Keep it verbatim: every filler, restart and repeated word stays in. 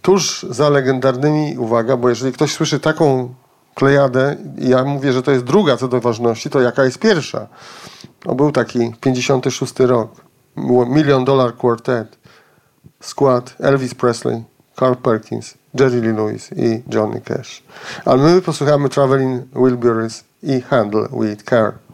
tuż za legendarnymi, uwaga, bo jeżeli ktoś słyszy taką plejadę i ja mówię, że to jest druga co do ważności, to jaka jest pierwsza? No, był taki pięćdziesiąty szósty rok. Million Dollar Quartet. Skład Elvis Presley, Carl Perkins, Jerry Lee Lewis i Johnny Cash. Ale my posłuchamy Traveling Wilburys i Handle with Care.